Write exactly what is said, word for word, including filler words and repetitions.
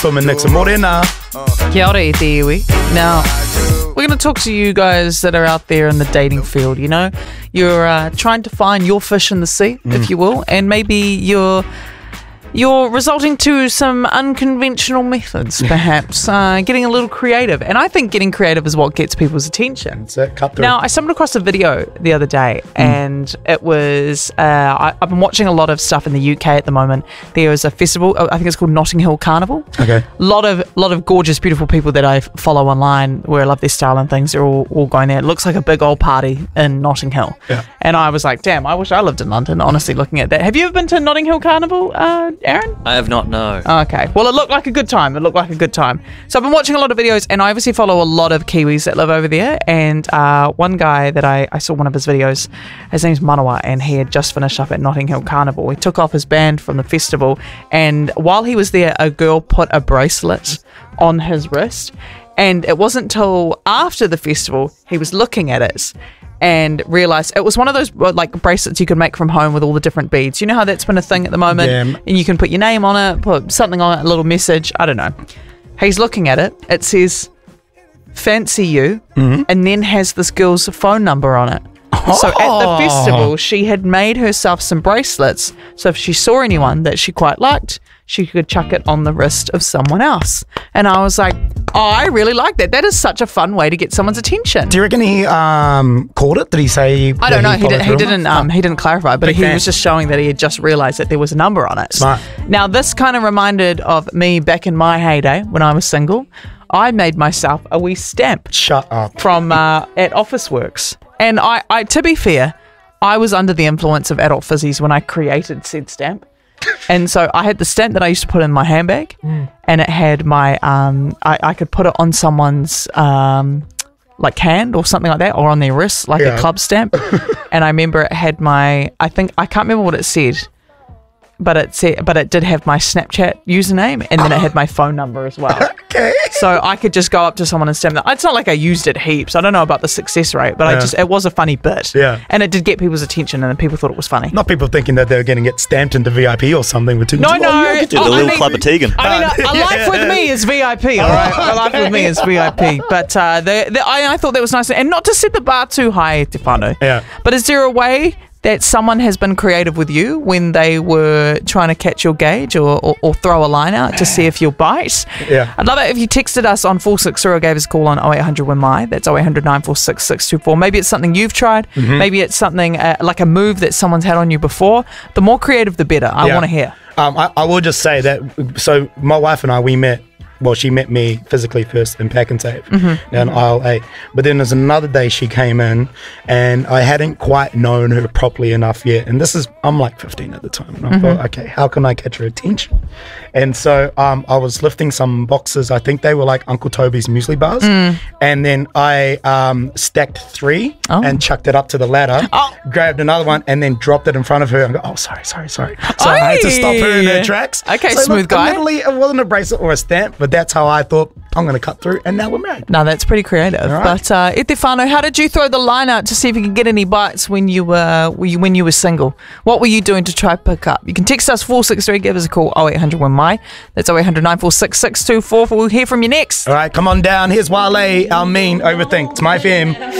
Tuma Nixon Morena. Kia ora e te iwi. Now, we're going to talk to you guys that are out there in the dating field, you know. You're uh, trying to find your fish in the sea, mm. if you will, and maybe you're... You're resorting to some unconventional methods, perhaps, uh, getting a little creative. And I think getting creative is what gets people's attention. That's it, cut through. Now, I stumbled across a video the other day, mm. and it was, uh, I, I've been watching a lot of stuff in the U K at the moment. There was a festival, I think it's called Notting Hill Carnival. Okay. A lot of, lot of gorgeous, beautiful people that I follow online where I love their style and things. They're all, all going there. It looks like a big old party in Notting Hill. Yeah. And I was like, damn, I wish I lived in London, honestly, looking at that. Have you ever been to Notting Hill Carnival, uh, Aaron? I have not, no. Okay. Well, it looked like a good time. It looked like a good time. So I've been watching a lot of videos, and I obviously follow a lot of Kiwis that live over there. And uh, one guy that I, I saw one of his videos, his name's Manawa, and he had just finished up at Notting Hill Carnival. He took off his band from the festival, and while he was there, a girl put a bracelet on his wrist. And it wasn't till after the festival he was looking at it and realised it was one of those like bracelets you could make from home with all the different beads. You know how that's been a thing at the moment? Yeah. And you can put your name on it, put something on it, a little message. I don't know. He's looking at it. It says, fancy you, mm-hmm. and then has this girl's phone number on it. Oh. So at the festival, she had made herself some bracelets. So if she saw anyone that she quite liked, she could chuck it on the wrist of someone else. And I was like, oh, I really like that. That is such a fun way to get someone's attention. Do you reckon he um, called it? Did he say? I don't know. He, did, he didn't. Um, he didn't clarify, but Big he fan. was just showing that he had just realised that there was a number on it. Smart. Now this kind of reminded of me back in my heyday when I was single. I made myself a wee stamp. Shut up. From uh, at Officeworks, and I, I, to be fair, I was under the influence of adult fizzies when I created said stamp. And so I had the stamp that I used to put in my handbag, mm. and it had my, um, I, I could put it on someone's, um, like hand or something like that, or on their wrist, like yeah. a club stamp. And I remember it had my, I think, I can't remember what it said, but it said, but it did have my Snapchat username, and then it had my phone number as well. Okay. So I could just go up to someone and stamp that. It's not like I used it heaps. I don't know about the success rate, but yeah. I just, it was a funny bit. Yeah. And it did get people's attention, and people thought it was funny. Not people thinking that they were going to get stamped into V I P or something with two. No, no. Oh, yeah, the oh, little I mean, club of Tegan. I mean, a, a life with me is V I P, all right? A life with me is V I P. But uh, the, the, I, I thought that was nice. And not to set the bar too high, Tefano. Yeah. But is there a way that someone has been creative with you when they were trying to catch your gauge or, or, or throw a line out to see if you'll bite? Yeah. I'd love it if you texted us on four six zero or gave us a call on oh eight hundred W I M I. That's oh eight hundred nine four six six two four. Maybe it's something you've tried. Mm-hmm. Maybe it's something uh, like a move that someone's had on you before. The more creative, the better. I yeah. want to hear. Um, I, I will just say that, so my wife and I, we met, well, she met me physically first in Pack and Save mm-hmm. down mm-hmm. aisle eight. But then there's another day she came in, and I hadn't quite known her properly enough yet. And this is, I'm like fifteen at the time. And I mm-hmm. thought, okay, how can I catch her attention? And so um, I was lifting some boxes. I think they were like Uncle Toby's muesli bars. Mm. And then I um, stacked three oh. and chucked it up to the ladder, oh. grabbed another one, and then dropped it in front of her and go, oh, sorry, sorry, sorry. So Oy. I had to stop her in her tracks. Okay, so smooth look, guy. Literally, it wasn't a bracelet or a stamp, but that's how I thought, I'm going to cut through, and now we're married. No, that's pretty creative. Right. But uh, Etefano, how did you throw the line out to see if you could get any bites when you were when you were single? What were you doing to try pick up? You can text us four six three, give us a call oh eight hundred W I M I. That's oh eight hundred nine four six six two four. We'll hear from you next. All right, come on down. Here's Wale, our mean overthink. It's my F M.